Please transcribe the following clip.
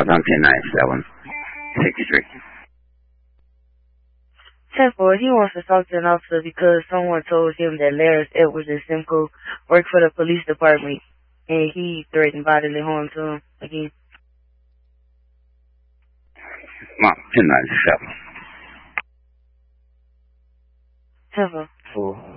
calls on 1097 63. 10-4, he wants to talk to an officer because someone told him that Larry Edwards and Simcoe work for the police department, and he threatened bodily harm to him again. Mom, 1097. 10-4. Four.